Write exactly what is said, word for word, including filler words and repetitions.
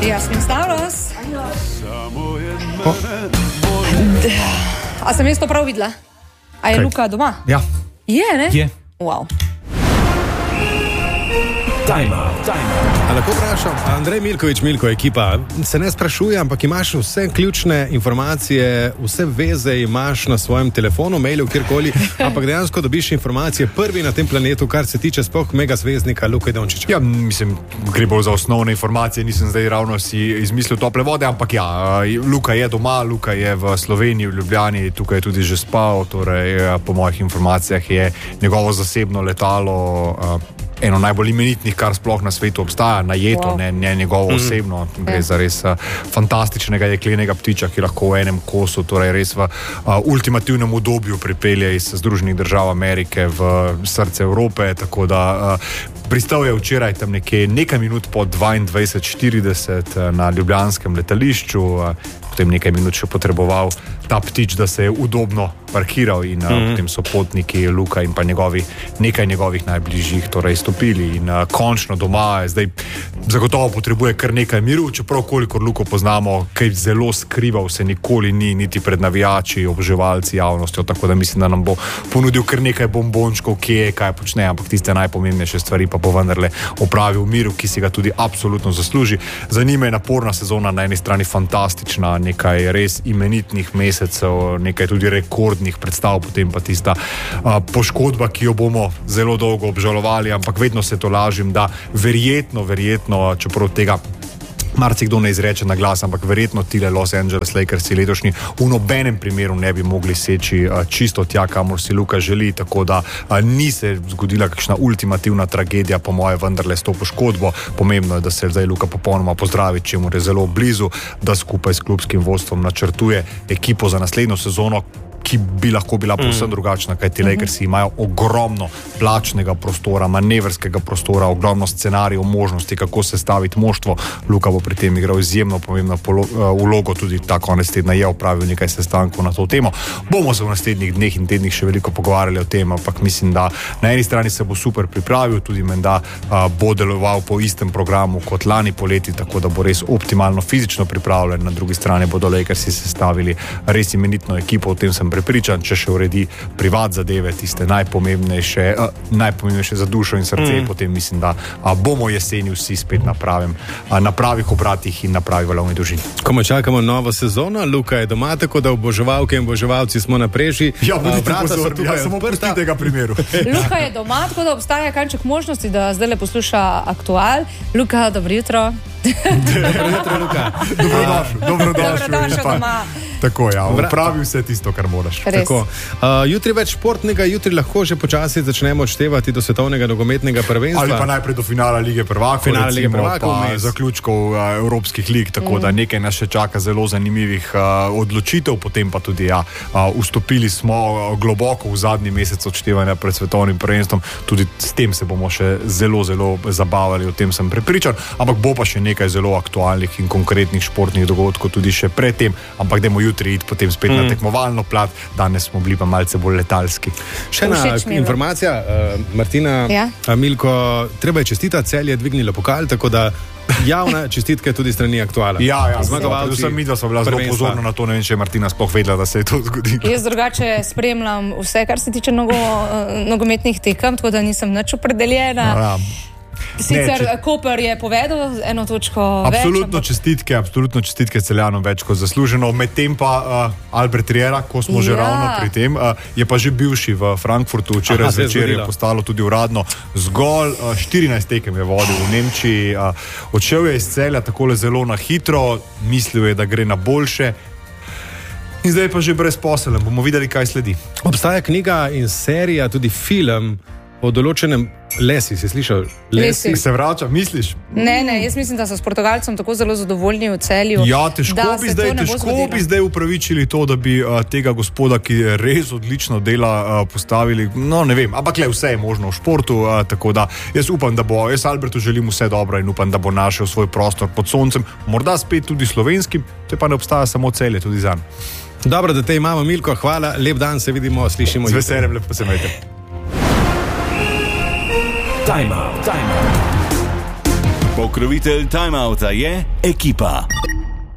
Jasmin Stavros. Oh. A sem jaz to prav videla? A je Kaj? Luka doma? Ja. Je, ne? Je. Wow. Time out, time out. A lahko vprašam, Andrej Milković, Milko ekipa, se ne sprašuje, ampak imaš vse ključne informacije, vse veze imaš na svojem telefonu, mailu, kjerkoli, ampak dejansko dobiš informacije prvi na tem planetu, kar se tiče sploh mega zvezdnika Luke Dončića. Ja, mislim, gre bolj za osnovne informacije, nisem zdaj ravno si izmislil tople vode, ampak ja, Luka je doma, Luka je v Sloveniji, v Ljubljani, tukaj je tudi že spal, torej po mojih informacijah je njegovo zasebno letalo eno najbolj imenitnih, kar sploh na svetu obstaja, najeto, wow. ne, ne njegovo mm. osebno. Gre yeah. za res uh, fantastičnega jeklenega ptiča, ki lahko v enem kosu, torej res v uh, ultimativnem udobju pripelje iz Združenih držav Amerike v srce Evrope, tako da uh, pristal je včeraj tam nekje nekaj minut po dvaindvajset štirideset uh, na ljubljanskem letališču, uh, potem nekaj minut še potreboval ta ptič, da se je udobno parkiral in uh, mm-hmm. potem so potniki Luka in pa njegovi, nekaj njegovih najbližjih torej stopili in uh, končno doma je zdaj zagotovo potrebuje kar nekaj miru, čeprav kolikor Luko poznamo, kaj zelo skrival se nikoli ni, niti pred navijači, obževalci, javnostjo, tako da mislim, da nam bo ponudil kar nekaj bombončkov, kje je, kaj počne, ampak tiste najpomembnejše stvari pa bo vendarle opravil v miru, ki si ga tudi absolutno zasluži. Za njime je naporna sezona, na eni strani fantastična, nekaj res imenitnih mesecev, nekaj tudi rekordnih predstav, potem pa tista a, poškodba, ki jo bomo zelo dolgo obžalovali, ampak vedno se to lažim, da verjetno, verjetno, čeprav tega marsikdo ne izreče na glas, ampak verjetno tile Los Angeles Lakersi letošnji v nobenem primeru ne bi mogli seči a, čisto tja, kamor si Luka želi, tako da a, ni se zgodila kakšna ultimativna tragedija, po moje vendarle s to poškodbo. Pomembno je, da se zdaj Luka popolnoma pozdravi, čemu je zelo blizu, da skupaj s klubskim vodstvom načrtuje ekipo za naslednjo sezono, ki bi lahko bila povsem mm. drugačna, kajti Lakersi imajo ogromno plačnega prostora, manevrskega prostora, ogromno scenarijev, možnosti, kako se staviti moštvo. Luka bo pri tem igral izjemno pomembno vlogo, tudi ta konec tedna je opravil nekaj sestankov na to temo. Bomo se v naslednjih dneh in tednih še veliko pogovarjali o tem, ampak mislim, da na eni strani se bo super pripravil, tudi menda bo deloval po istem programu kot lani poleti, tako da bo res optimalno fizično pripravljen. Na drugi strani bodo Lakersi sestavili res imenitno ekipo, o tem sem prepričan, če še uredi privat zadeve, tiste najpomembnejše, uh, najpomembnejše za dušo in srce, mm. potem mislim, da uh, bomo jeseni vsi spet na pravem, uh, na pravih obratih in na pravi valovni dolžini. Ko me čakamo novo sezono, Luka je doma, tako da oboževalke in oboževalci smo na preži. Ja, bodite pozorni, ja, samo prsti tega primeru. Luka je doma, tako da obstaja kanček možnosti, da zdaj le posluša Aktual. Luka, dobro jutro. Dobro jutro, Luka. Dobrodošel, dobrodošel. Dobrodošel doma. Tako, ja, upravi vse tisto, kar moraš. Tako. Uh, jutri več športnega, jutri lahko že počasi začnemo odštevati do svetovnega nogometnega prvenstva. Ali pa najprej do finala Lige prvakov, finala Lige prvakov, pa zaključkov uh, evropskih lig, tako mm. da nekaj nas še čaka zelo zanimivih uh, odločitev, potem pa tudi, ja, uh, vstopili smo uh, globoko v zadnji mesec odštevanja pred svetovnim prvenstvom, tudi s tem se bomo še zelo, zelo zabavali, o tem sem prepričan, ampak bo pa še nekaj zelo aktualnih in konkretnih športnih dogodkov tudi še pred tem, ampak dajmo jutri iti potem spet mm. na tekmovalno plat, danes smo bili pa malce bolj letalski. Še ena informacija, uh, Martina, ja? Milko, treba je čestitati, Celje je dvignilo pokal, tako da javna čestitke tudi strani Aktuala. Ja, ja, zmagovalci. Sem mi, da so bila zelo pozorna na to, ne vem, če je Martina sploh vedela, da se je to zgodilo. Jaz drugače spremljam vse, kar se tiče nogo, nogometnih tekem, tako da nisem nič opredeljena. Ja. Sicer ne, če... Koper je povedal eno točko absolutno več. Absolutno čestitke, absolutno čestitke Celjanom več kot zasluženo. Medtem pa uh, Albert Riera, ko smo ja. že ravno pri tem, uh, je pa že bivši v Frankfurtu, včeraj zvečer je postalo tudi uradno. Zgolj uh, štirinajst tekem je vodil v Nemčiji, uh, odšel je iz Celja takole zelo na hitro, mislil je, da gre na boljše. In zdaj pa že brezposeln, bomo videli, kaj sledi. Obstaja knjiga in serija, tudi film o določenem Lesi, si slišal? Lesi. Se vrača, misliš? Ne, ne, jaz mislim, da so s Portugalcem tako zelo zadovoljni v Celju. Ja, težko bi zdaj, težko bi zdaj upravičili to, da bi uh, tega gospoda, ki je res odlično dela, uh, postavili, no ne vem, ampak le vse je možno v športu, uh, tako da jaz upam, da bo, jaz Albertu želim vse dobro in upam, da bo našel svoj prostor pod soncem, morda spet tudi slovenskim, to pa ne obstaja samo Celje, tudi zanj. Dobro, da te imamo, Milko, hvala, lep dan, se vidimo, slišimo. Z veseljem, lepo se imejte. Time out, time out. Pokrovitelj Time Outa je Ekipa.